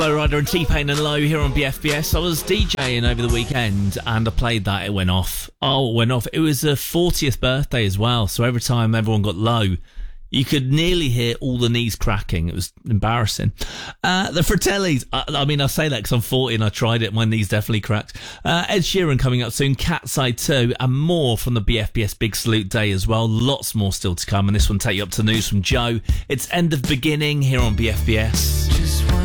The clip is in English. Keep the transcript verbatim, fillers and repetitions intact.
Rider and T-Pain and Low here on B F B S. I was DJing over the weekend and I played that. It went off. Oh, it went off. It was a fortieth birthday as well. So every time everyone got low, you could nearly hear all the knees cracking. It was embarrassing. Uh, the Fratellis. I, I mean, I say that because I'm forty and I tried it. My knees definitely cracked. Uh, Ed Sheeran coming up soon. Cat's Eye two and more from the B F B S Big Salute Day as well. Lots more still to come. And this one take you up to news from Joe. It's End of Beginning here on B F B S.